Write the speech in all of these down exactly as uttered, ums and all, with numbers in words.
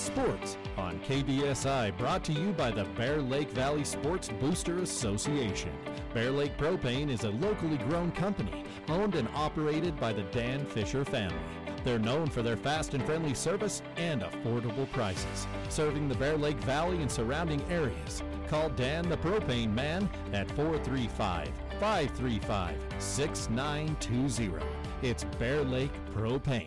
Sports on K B S I, brought to you by the Bear Lake Valley Sports Booster Association. Bear Lake Propane is a locally grown company owned and operated by the Dan Fisher family. They're known for their fast and friendly service and affordable prices, serving the Bear Lake Valley and surrounding areas. Call Dan the Propane Man at four three five, five three five, six nine two zero. It's Bear Lake Propane.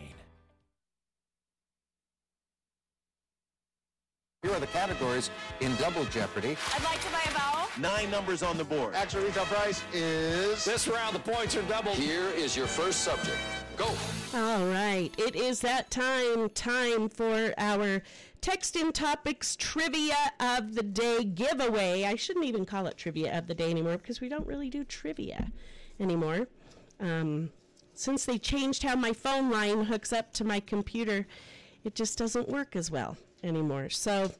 Here are the categories in Double Jeopardy. I'd like to buy a vowel. Nine numbers on the board. Actual retail price is... This round, the points are doubled. Here is your first subject. Go. All right. It is that time, time for our Text in Topics Trivia of the Day giveaway. I shouldn't even call it Trivia of the Day anymore because we don't really do trivia anymore. Um, since they changed how my phone line hooks up to my computer, it just doesn't work as well anymore. So,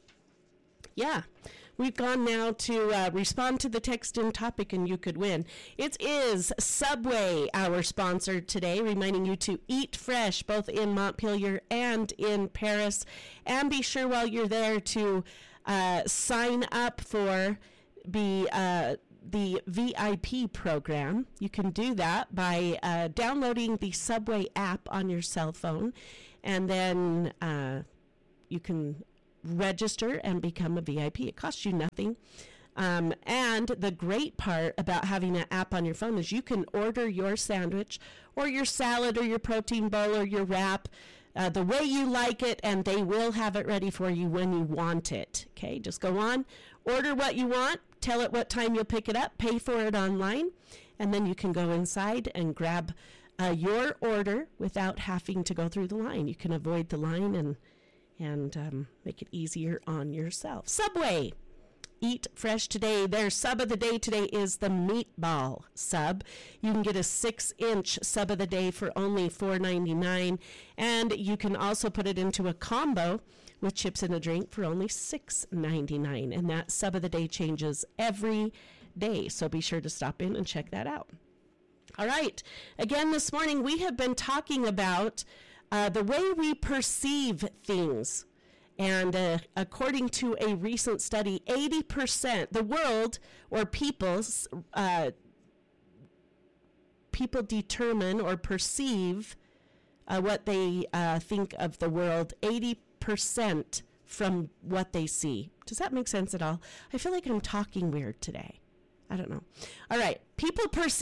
yeah, we've gone now to uh, respond to the text in topic and you could win. It is Subway, our sponsor today, reminding you to eat fresh both in Montpelier and in Paris. And be sure while you're there to uh, sign up for the uh, the V I P program. You can do that by uh, downloading the Subway app on your cell phone, and then uh, you can register and become a V I P. It costs you nothing. Um, and the great part about having an app on your phone is you can order your sandwich or your salad or your protein bowl or your wrap uh, the way you like it, and they will have it ready for you when you want it. Okay, just go on, order what you want, tell it what time you'll pick it up, pay for it online, and then you can go inside and grab uh, your order without having to go through the line. You can avoid the line and and um, make it easier on yourself. Subway, eat fresh today. Their sub of the day today is the meatball sub. You can get a six-inch sub of the day for only four ninety-nine, and you can also put it into a combo with chips and a drink for only six ninety-nine, and that sub of the day changes every day, so be sure to stop in and check that out. All right, again this morning we have been talking about Uh, the way we perceive things. And uh, according to a recent study, eighty percent, the world or people's, uh, people determine or perceive uh, what they uh, think of the world, eighty percent from what they see. Does that make sense at all? I feel like I'm talking weird today. I don't know. All right. People perceive